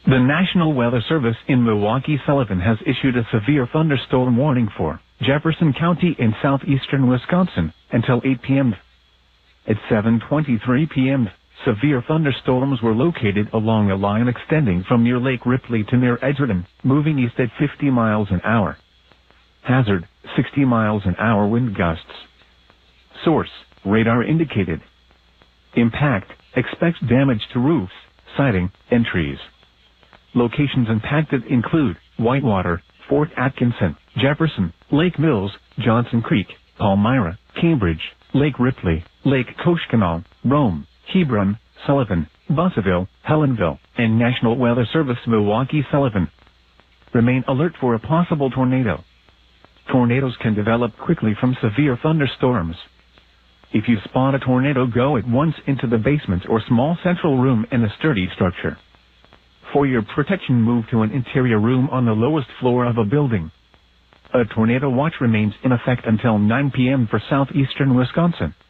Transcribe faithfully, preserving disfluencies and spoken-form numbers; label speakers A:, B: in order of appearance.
A: The National Weather Service in Milwaukee-Sullivan has issued a severe thunderstorm warning for Jefferson County in southeastern Wisconsin until eight p m At seven twenty-three p m, severe thunderstorms were located along a line extending from near Lake Ripley to near Edgerton, moving east at fifty miles an hour. Hazard, sixty miles an hour wind gusts. Source, radar indicated. Impact, expects damage to roofs, siding, and trees. Locations impacted include Whitewater, Fort Atkinson, Jefferson, Lake Mills, Johnson Creek, Palmyra, Cambridge, Lake Ripley, Lake Koshkonong, Rome, Hebron, Sullivan, Busseville, Helenville, and National Weather Service Milwaukee-Sullivan. Remain alert for a possible tornado. Tornadoes can develop quickly from severe thunderstorms. If you spot a tornado, go at once into the basement or small central room in a sturdy structure. For your protection, move to an interior room on the lowest floor of a building. A tornado watch remains in effect until nine p m for southeastern Wisconsin.